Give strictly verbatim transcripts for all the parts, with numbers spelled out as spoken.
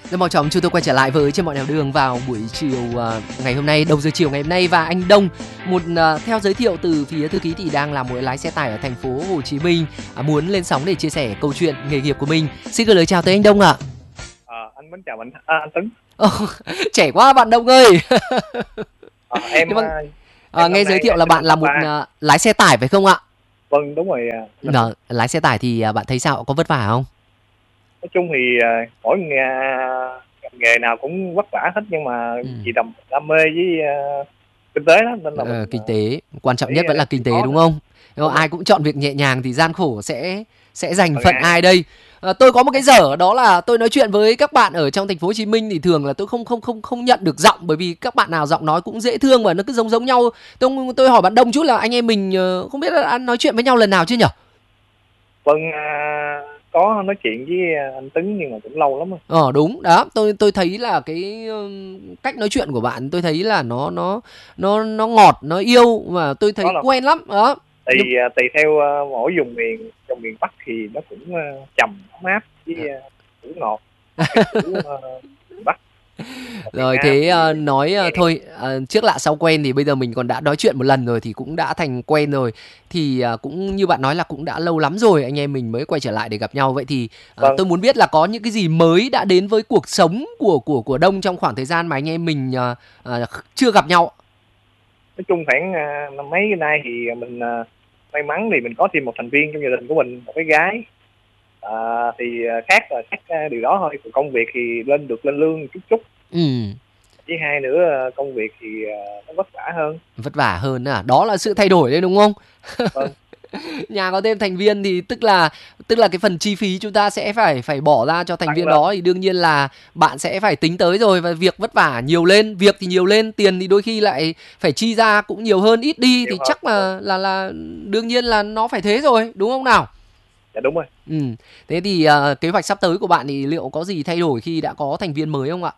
Rất mong chóng chúng tôi quay trở lại với Trên Mọi Nẻo Đường vào buổi chiều uh, ngày hôm nay, đầu giờ chiều ngày hôm nay. Và anh Đông, một uh, theo giới thiệu từ phía thư ký thì đang là một lái xe tải ở thành phố Hồ Chí Minh, uh, muốn lên sóng để chia sẻ câu chuyện nghề nghiệp của mình. Xin gửi lời chào tới anh Đông ạ. À, anh mến chào anh, à, anh Tuấn. Oh, trẻ quá bạn Đông ơi. à, em, vâng, à, à, nghe giới thiệu là bạn là một uh, lái xe tải phải không ạ? Vâng, đúng rồi. Đó, lái xe tải thì uh, bạn thấy sao, có vất vả không? Nói chung thì uh, mỗi nghề, nghề nào cũng vất vả hết, nhưng mà ừ. chỉ đam, đam mê với uh, kinh tế đó nên là ờ, mình, kinh tế quan trọng nhất vẫn là kinh tế, đúng không? Đúng ai cũng chọn việc nhẹ nhàng thì gian khổ sẽ sẽ dành phận ai đây? À, tôi có một cái dở đó là tôi nói chuyện với các bạn ở trong thành phố Hồ Chí Minh thì thường là tôi không không không không nhận được giọng, bởi vì các bạn nào giọng nói cũng dễ thương và nó cứ giống giống nhau. Tôi tôi hỏi bạn Đông chút là anh em mình không biết là nói chuyện với nhau lần nào chưa nhỉ? Vâng, uh, có nói chuyện với anh Tuấn nhưng mà cũng lâu lắm rồi. Ờ đúng đó, tôi tôi thấy là cái cách nói chuyện của bạn tôi thấy là nó nó nó nó ngọt, nó yêu mà tôi thấy quen lắm đó. Tùy tùy theo uh, mỗi vùng miền, trong miền Bắc thì nó cũng uh, trầm ấm áp với uh, cũng ngọt. Cũng, uh, Bắc. Rồi thế uh, nói uh, thôi uh, trước lạ sau quen thì bây giờ mình còn đã nói chuyện một lần rồi thì cũng đã thành quen rồi, thì uh, cũng như bạn nói là cũng đã lâu lắm rồi anh em mình mới quay trở lại để gặp nhau. Vậy thì uh, vâng. tôi muốn biết là có những cái gì mới đã đến với cuộc sống của của của Đông trong khoảng thời gian mà anh em mình uh, uh, chưa gặp nhau. Nói chung khoảng uh, năm mấy cái nay thì mình uh, may mắn thì mình có thêm một thành viên trong gia đình của mình, một cái gái. À, thì khác là khác điều đó thôi. Còn công việc thì lên được lên lương chút chút. Ừ. Với hai nữa công việc thì nó vất vả hơn. Vất vả hơn à? Đó là sự thay đổi đấy đúng không? Vâng. Nhà có thêm thành viên thì tức là tức là cái phần chi phí chúng ta sẽ phải phải bỏ ra cho thành Tăng viên lên. Đó thì đương nhiên là bạn sẽ phải tính tới rồi, và việc vất vả nhiều lên, việc thì nhiều lên, tiền thì đôi khi lại phải chi ra cũng nhiều hơn, ít đi nhiều thì hơn. Chắc là là là đương nhiên là nó phải thế rồi, đúng không nào? Dạ đúng rồi. Ừ. Thế thì uh, kế hoạch sắp tới của bạn thì liệu có gì thay đổi khi đã có thành viên mới không ạ?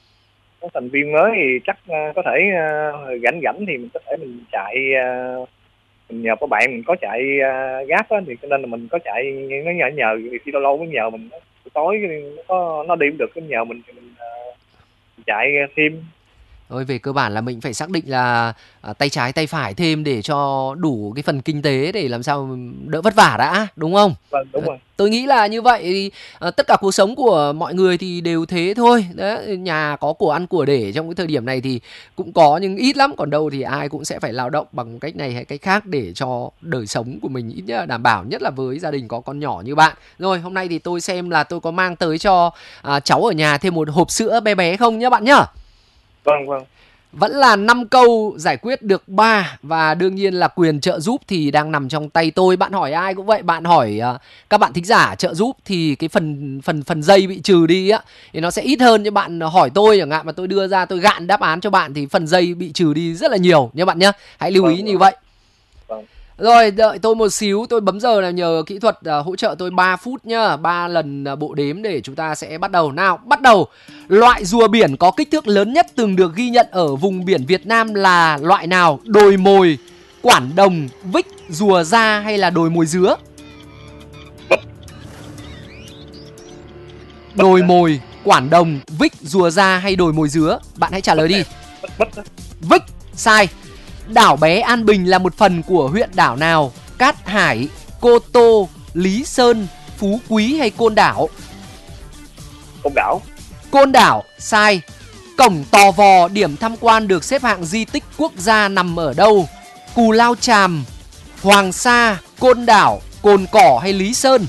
Có thành viên mới thì chắc uh, có thể uh, rảnh rảnh thì mình có thể mình chạy uh, mình nhờ có bạn mình có chạy uh, gáp á, thì cho nên là mình có chạy nó nhờ nhờ thì khi lâu lâu mới nhờ mình tối nó có nó đi cũng được, cái nhờ mình thì mình, uh, mình chạy thêm. Thôi về cơ bản là mình phải xác định là à, tay trái tay phải thêm để cho đủ cái phần kinh tế để làm sao đỡ vất vả đã, đúng không? Vâng, đúng rồi. Tôi nghĩ là như vậy thì à, tất cả cuộc sống của mọi người thì đều thế thôi. Đấy, nhà có của ăn của để trong cái thời điểm này thì cũng có nhưng ít lắm, còn đâu thì ai cũng sẽ phải lao động bằng cách này hay cách khác để cho đời sống của mình ít nhất là đảm bảo, nhất là với gia đình có con nhỏ như bạn. Rồi hôm nay thì tôi xem là tôi có mang tới cho à, cháu ở nhà thêm một hộp sữa bé bé không nhá bạn nhá. Vâng, vâng. Vẫn là năm câu giải quyết được ba, và đương nhiên là quyền trợ giúp thì đang nằm trong tay tôi. Bạn hỏi ai cũng vậy, bạn hỏi uh, các bạn thính giả trợ giúp thì cái phần phần phần dây bị trừ đi á thì nó sẽ ít hơn. Như bạn hỏi tôi chẳng hạn mà tôi đưa ra tôi gạn đáp án cho bạn thì phần dây bị trừ đi rất là nhiều nhé bạn nhé. Hãy lưu ý vâng, như vâng. vậy. Vâng. Rồi đợi tôi một xíu, tôi bấm giờ là nhờ kỹ thuật uh, hỗ trợ tôi ba phút nhá, ba lần uh, bộ đếm để chúng ta sẽ bắt đầu. Nào, bắt đầu. Loại rùa biển có kích thước lớn nhất từng được ghi nhận ở vùng biển Việt Nam là loại nào? Đồi mồi, quản đồng, vích, rùa da hay là đồi mồi dứa? Đồi mồi, quản đồng, vích, rùa da hay đồi mồi dứa? Bạn hãy trả lời đi. Vích, sai. Đảo bé An Bình là một phần của huyện đảo nào? Cát Hải, Cô Tô, Lý Sơn, Phú Quý hay Côn Đảo? Côn Đảo. Côn Đảo, sai. Cổng Tò Vò, điểm tham quan được xếp hạng di tích quốc gia nằm ở đâu? Cù Lao Chàm, Hoàng Sa, Côn Đảo, Cồn Cỏ hay Lý Sơn?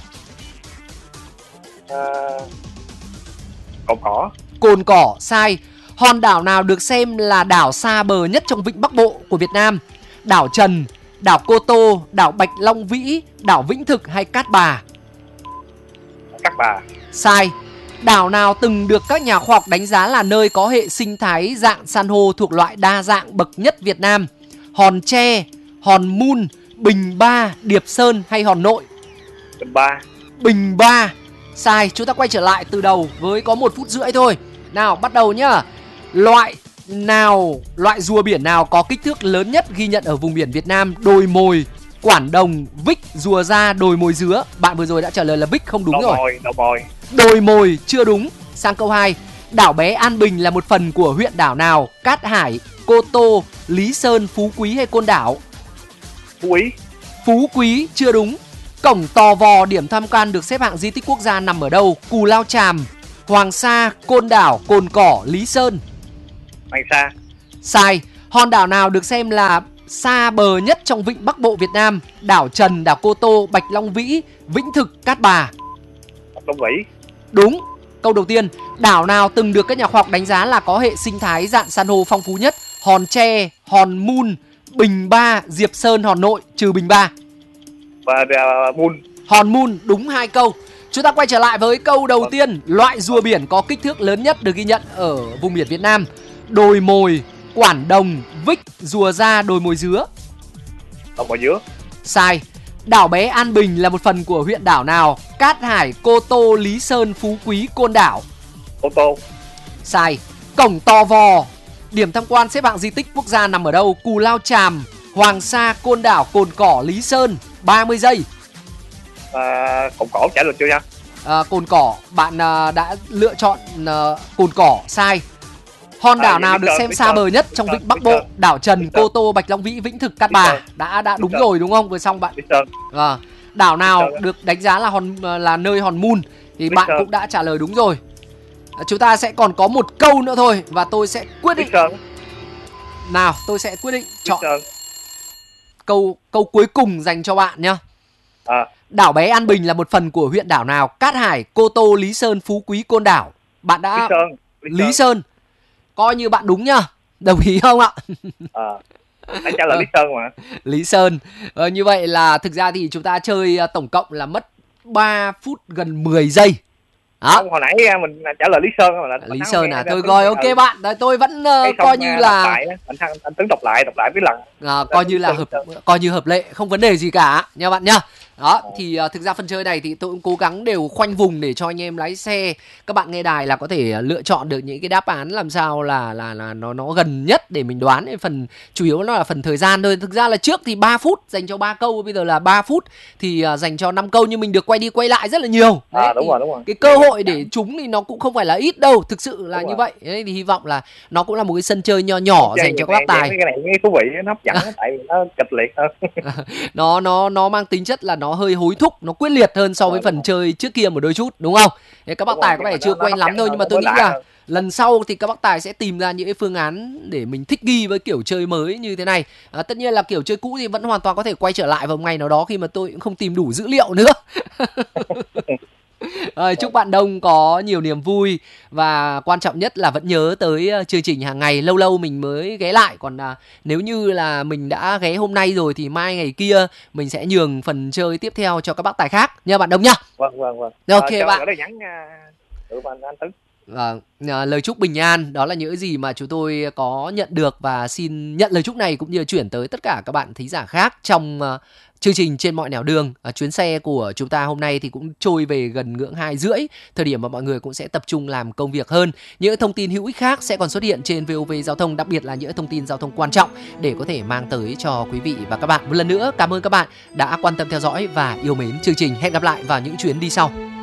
À, Cồn Cỏ. Cồn Cỏ, sai. Hòn đảo nào được xem là đảo xa bờ nhất trong vịnh Bắc Bộ của Việt Nam? Đảo Trần, đảo Cô Tô, đảo Bạch Long Vĩ, đảo Vĩnh Thực hay Cát Bà? Cát Bà. Sai. Đảo nào từng được các nhà khoa học đánh giá là nơi có hệ sinh thái dạng san hô thuộc loại đa dạng bậc nhất Việt Nam? Hòn Tre, Hòn Mun, Bình Ba, Điệp Sơn hay Hòn Nội? Bình Ba. Bình Ba. Sai. Chúng ta quay trở lại từ đầu với có một phút rưỡi thôi. Nào, bắt đầu nhá. Loại nào, loại rùa biển nào có kích thước lớn nhất ghi nhận ở vùng biển Việt Nam? Đồi mồi, quản đồng, vích, rùa da, đồi mồi dứa. Bạn vừa rồi đã trả lời là vích, không đúng đồi rồi. Mồi, đồi mồi. Đồi mồi chưa đúng. Sang câu hai. Đảo bé An Bình là một phần của huyện đảo nào? Cát Hải, Cô Tô, Lý Sơn, Phú Quý hay Côn Đảo? Phú Quý. Phú Quý chưa đúng. Cổng Tò Vò, điểm tham quan được xếp hạng di tích quốc gia, nằm ở đâu? Cù Lao Chàm, Hoàng Sa, Côn Đảo, Cồn Cỏ, Lý Sơn? Hoàng Sa. Sai. Hòn đảo nào được xem là xa bờ nhất trong vịnh Bắc Bộ Việt Nam? Đảo Trần, đảo Cô Tô, Bạch Long Vĩ, Vĩnh Thực, Cát Bà? Bạch Long Vĩ. Đúng. Câu đầu tiên, đảo nào từng được các nhà khoa học đánh giá là có hệ sinh thái rạn san hô phong phú nhất? Hòn Tre, Hòn Mun, Bình Ba, Diệp Sơn, Hòn Nội, trừ Bình Ba? Và uh, Mun. Hòn Mun, đúng hai câu. Chúng ta quay trở lại với câu đầu tiên. Loại rùa biển có kích thước lớn nhất được ghi nhận ở vùng biển Việt Nam? Đồi mồi, Quản Đồng, Vích, rùa da, đồi mồi dứa? Đồi mồi dứa. Sai. Đảo bé An Bình là một phần của huyện đảo nào? Cát Hải, Cô Tô, Lý Sơn, Phú Quý, Côn Đảo? Cô Tô. Sai. Cổng Tò Vò, điểm tham quan xếp hạng di tích quốc gia, nằm ở đâu? Cù Lao Chàm, Hoàng Sa, Côn Đảo, Cồn Cỏ, Lý Sơn? ba mươi giây. À, Cồn Cỏ trả lời chưa nha? À, Cồn Cỏ, bạn à, đã lựa chọn à, Cồn Cỏ. Sai. Hòn đảo à, nào được xem xa bờ nhất trong vịnh Bắc Bộ? Đảo Trần, Cô Tô, Bạch Long Vĩ, Vĩnh Thực, Cát Bà? Đã đã đúng rồi đúng không? Vừa xong bạn. À, đảo nào được đánh giá là hòn là nơi hòn Mun? Thì bạn cũng đã trả lời đúng rồi. À, chúng ta sẽ còn có một câu nữa thôi và tôi sẽ quyết định. Nào, tôi sẽ quyết định chọn câu câu cuối cùng dành cho bạn nhá. À. Đảo bé An Bình là một phần của huyện đảo nào? Cát Hải, Cô Tô, Lý Sơn, Phú Quý, Côn Đảo? Bạn đã Lý Sơn. Lý Sơn. Lý Sơn. Coi như bạn đúng nhá. Đồng ý không ạ? À, anh trả lời Lý Sơn mà. Lý Sơn. Ờ, như vậy là thực ra thì chúng ta chơi tổng cộng là mất ba phút gần mười giây. Đó. Không, hồi nãy mình trả lời Lý Sơn mà là Lý Sơn à? Tôi rồi ok ừ. bạn, tôi vẫn uh, coi như là lại, anh thằng anh Tấn đọc lại đọc lại mấy lần. À, coi như là hợp coi như hợp lệ, không vấn đề gì cả nha bạn nhá. Đó, à. thì uh, thực ra phần chơi này thì tôi cũng cố gắng đều khoanh vùng để cho anh em lái xe, các bạn nghe đài là có thể lựa chọn được những cái đáp án làm sao là là là nó nó gần nhất để mình đoán. Cái phần chủ yếu nó là phần thời gian thôi. Thực ra là trước thì ba phút dành cho ba câu, bây giờ là ba phút thì uh, dành cho năm câu, nhưng mình được quay đi quay lại rất là nhiều. Đấy, à, đúng rồi, đúng rồi. Cái cơ hội để trúng thì nó cũng không phải là ít đâu, thực sự là đúng như rồi. Vậy. Đấy, thì hy vọng là nó cũng là một cái sân chơi nho nhỏ okay, dành cho các bác tài. Cái này nghe thú vị, nó hấp dẫn, tại vì nó kịch liệt hơn. nó nó nó mang tính chất là nó hơi hối thúc, nó quyết liệt hơn so với phần chơi trước kia một đôi chút, đúng không? Thế các bác tài có vẻ chưa quen lắm thôi, nhưng mà tôi nghĩ là lần sau thì các bác tài sẽ tìm ra những cái phương án để mình thích nghi với kiểu chơi mới như thế này. À, tất nhiên là kiểu chơi cũ thì vẫn hoàn toàn có thể quay trở lại vào một ngày nào đó khi mà tôi cũng không tìm đủ dữ liệu nữa. À, chúc bạn Đông có nhiều niềm vui và quan trọng nhất là vẫn nhớ tới uh, chương trình hàng ngày, lâu lâu mình mới ghé lại. Còn uh, nếu như là mình đã ghé hôm nay rồi thì mai ngày kia mình sẽ nhường phần chơi tiếp theo cho các bác tài khác nha bạn Đông nhá. Vâng vâng vâng. Ok à, bạn. Ở đây nhắn uh, bạn anh Tấn. À, à, lời chúc bình an đó là những gì mà chúng tôi có nhận được, và xin nhận lời chúc này cũng như chuyển tới tất cả các bạn thính giả khác trong uh, chương trình Trên Mọi Nẻo Đường. À, chuyến xe của chúng ta hôm nay thì cũng trôi về gần ngưỡng hai rưỡi, thời điểm mà mọi người cũng sẽ tập trung làm công việc hơn. Những thông tin hữu ích khác sẽ còn xuất hiện trên vê o vê Giao thông, đặc biệt là những thông tin giao thông quan trọng để có thể mang tới cho quý vị và các bạn. Một lần nữa cảm ơn các bạn đã quan tâm theo dõi và yêu mến chương trình. Hẹn gặp lại vào những chuyến đi sau.